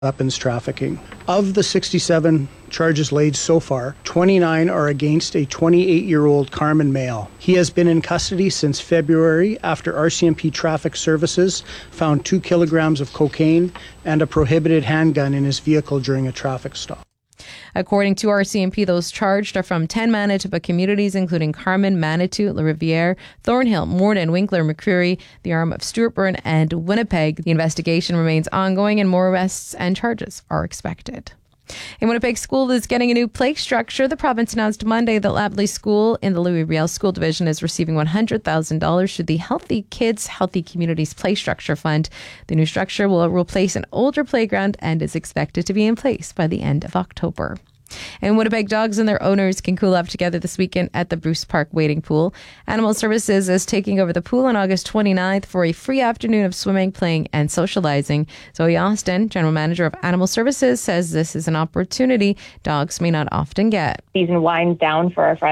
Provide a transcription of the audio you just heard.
weapons trafficking. Of the 67 charges laid so far, 29 are against a 28-year-old Carmen male. He has been in custody since February after RCMP Traffic Services found 2 kilograms of cocaine and a prohibited handgun in his vehicle during a traffic stop. According to RCMP, those charged are from 10 Manitoba communities, including Carman, Manitou, La Riviere, Thornhill, Morden, Winkler, McCreary, the arm of Stewartburn, and Winnipeg. The investigation remains ongoing and more arrests and charges are expected. In Winnipeg, school is getting a new play structure. The province announced Monday that Lapley School in the Louis Riel School Division is receiving $100,000 through the Healthy Kids, Healthy Communities Play Structure Fund. The new structure will replace an older playground and is expected to be in place by the end of October. And Winnipeg dogs and their owners can cool off together this weekend at the Bruce Park Wading Pool. Animal Services is taking over the pool on August 29th for a free afternoon of swimming, playing, and socializing. Zoe Austin, General Manager of Animal Services, says this is an opportunity dogs may not often get. Season winds down for our friends.